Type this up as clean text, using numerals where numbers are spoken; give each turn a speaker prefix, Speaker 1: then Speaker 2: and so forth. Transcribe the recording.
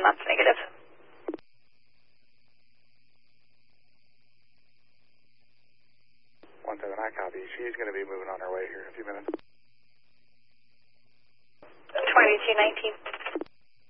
Speaker 1: that's negative.
Speaker 2: 17, I copy. She's going to be moving on her way here in a few minutes.
Speaker 1: 2219.